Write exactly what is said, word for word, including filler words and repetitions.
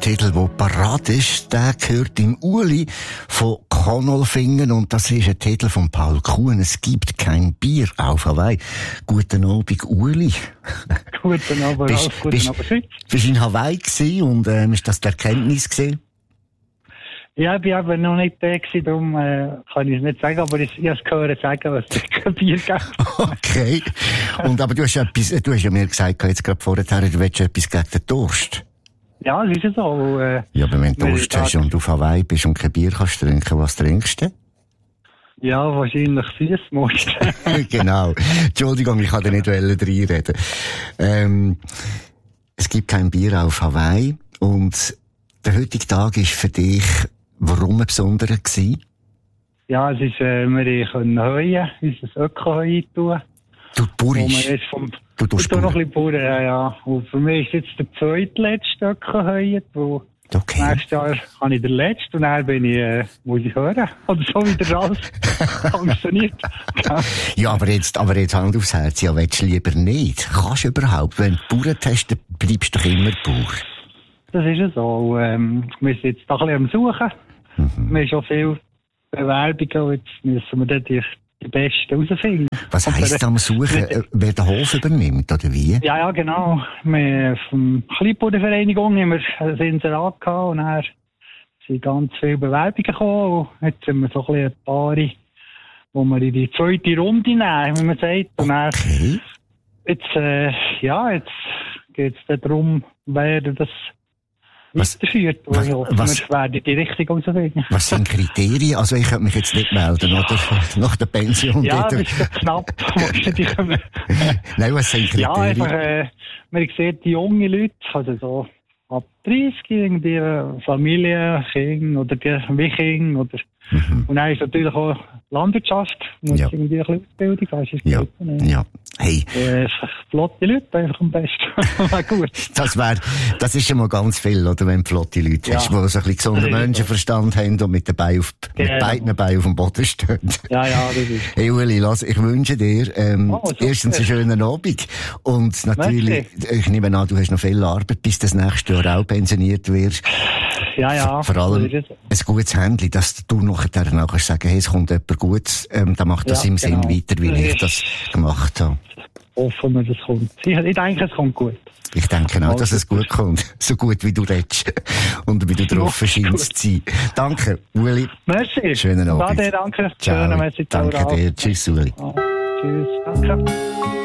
Titel, der parat ist, der gehört im Uli von Konolfingen und das ist ein Titel von Paul Kuhn. Es gibt kein Bier auf Hawaii. Guten Abend, Uli. Guten Abend, bist, Ralf. Guten bist, Abend, Schweiz. Bist du in Hawaii gewesen und ähm, ist das die Erkenntnis gewesen? Ja, ich war aber noch nicht da gewesen, darum äh, kann ich es nicht sagen, aber ich, ich habe es gehört sagen, was es kein Bier gibt. Okay. Und, aber du hast, etwas, du hast ja mir gesagt, jetzt gerade vorher, du willst etwas gegen den Durst. Ja, es ist ja so. Äh, ja, aber wenn du Durst hast und auf Hawaii bist und kein Bier kannst trinken, was trinkst du? Ja, wahrscheinlich Süßmost. Genau. Entschuldigung, ich kann da nicht reinreden. Ähm, es gibt kein Bier auf Hawaii und der heutige Tag ist für dich warum ein besonderer gewesen? Ja, es ist, äh, wir können heuen, unser Öko-Heu tun. Du purist? Du tust noch ein bisschen Bauern, ja, ja. Und für mich ist jetzt der zweitletzte Öko-Heu, wo okay. nächstes Jahr habe ich den letzten und dann bin ich, äh, muss ich hören. Oder so wie der Ralf funktioniert. Ja, aber jetzt, aber jetzt Hand aufs Herz, ja, willst du lieber nicht? Kannst du überhaupt? Wenn du Bauern hast, dann bleibst du doch immer Bauer. Das ist ja so. Ähm, wir sind jetzt da ein bisschen am Suchen. Mhm. Wir haben schon viele Bewerbungen und jetzt müssen wir dann die, die Besten rausfinden. Was heisst am Suchen? Äh, wer den Hof übernimmt, oder wie? Ja, ja, genau. Wir vom Kleinbauernvereinigung haben wir ein Inserat gehabt und dann sind ganz viele Bewerbungen gekommen. Und jetzt sind wir so ein bisschen ein paar, wo wir in die zweite Runde nehmen, wie man sagt. Und dann, okay. Jetzt, äh, ja, jetzt geht es darum, wer das Was, weiterführt. was, was, wir werden die Richtung rausfinden. Was sind Kriterien? Also ich könnte mich jetzt nicht melden, oder? Nach der Pension. Ja, das ist knapp. Nein, was sind Kriterien? Ja, einfach, äh, man sieht die jungen Leute, also so ab dreißig, irgendwie Familie, Kinder oder wie Kinder, oder mhm. Und dann ist natürlich auch Landwirtschaft, muss ja. irgendwie ein bisschen Ausbildung haben. Ist ja. Gut, ja, hey. Äh, flotte Leute einfach am besten. Gut. Das wäre, das ist schon mal ganz viel, oder? Wenn du flotte Leute ja. hast, die so ein bisschen gesunden Menschenverstand haben und mit, den Beinen auf, mit ja, beiden ja. Beinen auf dem Boden stehen. Ja, ja, das ist. Hey Uli, lass, ich wünsche dir, ähm, oh, erstens einen schönen Abend. Und natürlich, Merci. Ich nehme an, du hast noch viel Arbeit, bis du das nächste Jahr auch pensioniert wirst. Ja, ja. Vor allem ein gutes Händchen, dass du nachher nachher sagen, hey, es kommt jemand Gutes, ähm, dann macht das ja, im genau. Sinn weiter, wie ich das gemacht habe. Hoffen wir, das kommt. Ich, ich denke, es kommt gut. Ich denke auch, dass es gut kommt. So gut, wie du redest. Und wie du drauf scheinst zu sein. Danke, Uli. Merci. Schönen Abend. Danke, danke. Ciao. Schönen Merci. Danke dir. Tschüss, Uli. Oh, tschüss. Danke.